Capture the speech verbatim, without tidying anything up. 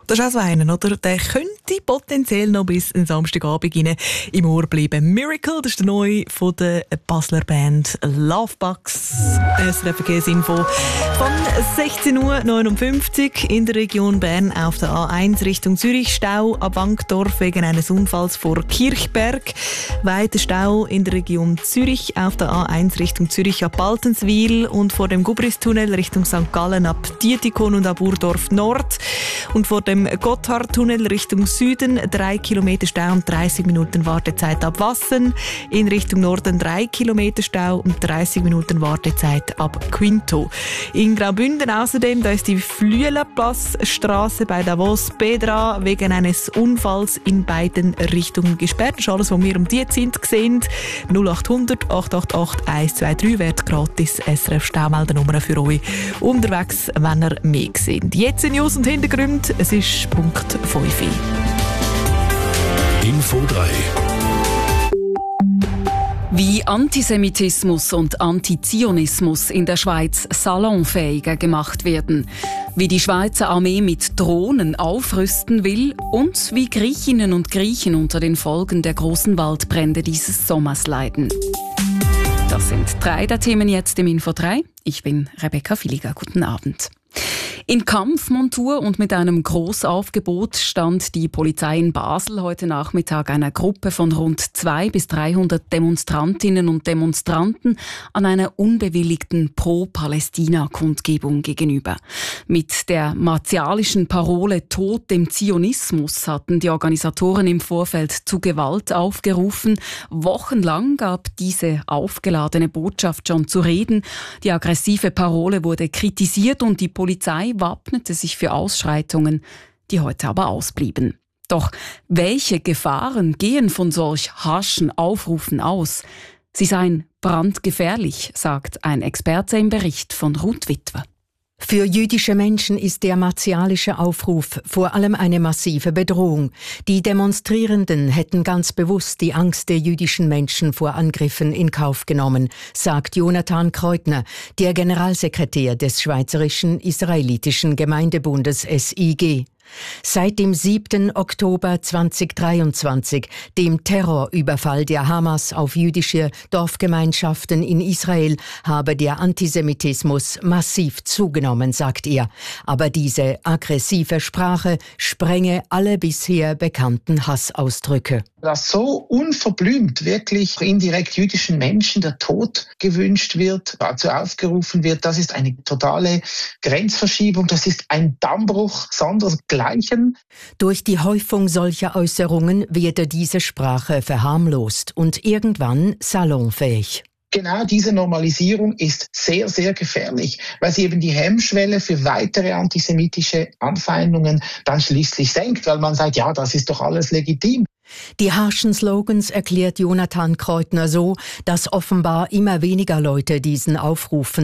Das ist auch so einer, oder? Der könnte potenziell noch bis in Samstagabend rein im Ohr bleiben. Miracle, das ist der neue von der Basler Band Lovebugs. Das ist eine Verkehrsinfo von sechzehn Uhr neunundfünfzig in der Region Bern auf der A eins Richtung Zürich. Stau ab Wankdorf wegen eines Unfalls vor Kirchberg. Weiter Stau in der Region Zürich auf der A eins Richtung Zürich ab Baltenswil und vor dem Gubristunnel Richtung Sankt Gallen ab Dietikon und ab Urdorf Nord. Und vor dem Gotthardtunnel Richtung Süden drei Kilometer Stau und dreißig Minuten Wartezeit ab Wassen. In Richtung Norden drei Kilometer Stau und dreißig Minuten Wartezeit ab Quinto. In Graubünden außerdem, da ist die Flüelerplatzstraße bei Davos Pedra wegen eines Unfalls in beiden Richtungen gesperrt. Das ist alles, was wir um die Zeit sehen. null acht hundert acht acht acht eins zwei drei wird gratis S R F Staumeldernummer für euch unterwegs, wenn ihr mehr seht. Jetzt in News und Hintergrund, es ist Punkt fünf. Info drei. Wie Antisemitismus und Antizionismus in der Schweiz salonfähiger gemacht werden, wie die Schweizer Armee mit Drohnen aufrüsten will und wie Griechinnen und Griechen unter den Folgen der großen Waldbrände dieses Sommers leiden. Das sind drei der Themen jetzt im Info drei. Ich bin Rebecca Filiger. Guten Abend. In Kampfmontur und mit einem Grossaufgebot stand die Polizei in Basel heute Nachmittag einer Gruppe von rund zweihundert bis dreihundert Demonstrantinnen und Demonstranten an einer unbewilligten Pro-Palästina-Kundgebung gegenüber. Mit der martialischen Parole »Tod dem Zionismus« hatten die Organisatoren im Vorfeld zu Gewalt aufgerufen. Wochenlang gab diese aufgeladene Botschaft schon zu reden. Die aggressive Parole wurde kritisiert und die Polizei wappnete sich für Ausschreitungen, die heute aber ausblieben. Doch welche Gefahren gehen von solch harschen Aufrufen aus? Sie seien brandgefährlich, sagt ein Experte im Bericht von Ruth Witwer. Für jüdische Menschen ist der martialische Aufruf vor allem eine massive Bedrohung. Die Demonstrierenden hätten ganz bewusst die Angst der jüdischen Menschen vor Angriffen in Kauf genommen, sagt Jonathan Kreutner, der Generalsekretär des Schweizerischen Israelitischen Gemeindebundes S I G. Seit dem siebten Oktober zweitausenddreiundzwanzig, dem Terrorüberfall der Hamas auf jüdische Dorfgemeinschaften in Israel, habe der Antisemitismus massiv zugenommen, sagt er. Aber diese aggressive Sprache sprenge alle bisher bekannten Hassausdrücke. Dass so unverblümt wirklich indirekt jüdischen Menschen der Tod gewünscht wird, dazu aufgerufen wird, das ist eine totale Grenzverschiebung, das ist ein Dammbruch sondersgleichen. Durch die Häufung solcher Äußerungen werde diese Sprache verharmlost und irgendwann salonfähig. Genau diese Normalisierung ist sehr, sehr gefährlich, weil sie eben die Hemmschwelle für weitere antisemitische Anfeindungen dann schließlich senkt, weil man sagt, ja, das ist doch alles legitim. Die harschen Slogans erklärt Jonathan Kreutner so, dass offenbar immer weniger Leute diesen Aufrufen